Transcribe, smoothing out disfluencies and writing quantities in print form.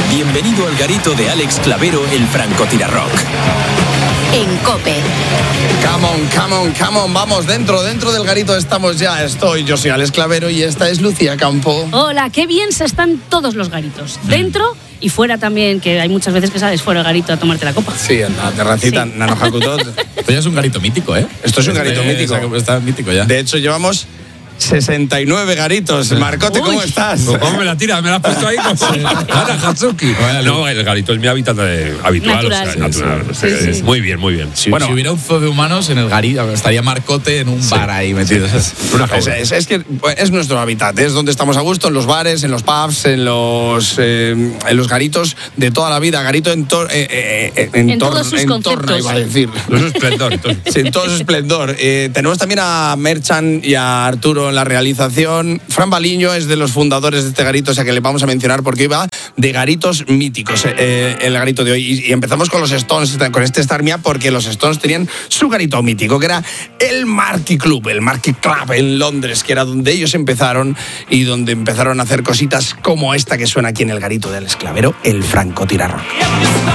Bienvenido al garito de Alex Clavero, el francotirarrock. En COPE. Come on, vamos, dentro del garito estamos ya. Yo soy Alex Clavero y esta es Lucía Campo. Hola, qué bien se están todos los garitos. Dentro y fuera también, que hay muchas veces que sales fuera del garito a tomarte la copa. Sí, en la terracita, Sí. Nanojakutot. Esto ya es un garito mítico, ¿eh? Esto es un garito mítico. Está mítico ya. De hecho, llevamos 69 garitos. Marcote, ¿cómo estás? ¿Cómo me la tiras? ¿Me la has puesto ahí como Ana Hatsuki? No, el garito es mi hábitat habitual. Natural. O sea, natural. Sí, sí. Muy bien, muy bien. Si hubiera un zoo de humanos en el garito, estaría Marcote en un bar ahí metido. Es que es nuestro hábitat, es donde estamos a gusto, en los bares, en los pubs, en los garitos de toda la vida. Garito en todos sus conceptos. Iba a decir. Todo su esplendor. Sí, en todo su esplendor. Tenemos también a Merchan y a Arturo en la realización. Fran Baliño es de los fundadores de este garito, o sea que le vamos a mencionar porque iba de garitos míticos el garito de hoy. Y empezamos con los Stones, con este Start Me Up, porque los Stones tenían su garito mítico, que era el Marquee Club en Londres, que era donde ellos empezaron y donde empezaron a hacer cositas como esta que suena aquí en el garito del Alex Clavero, el francotirarrock.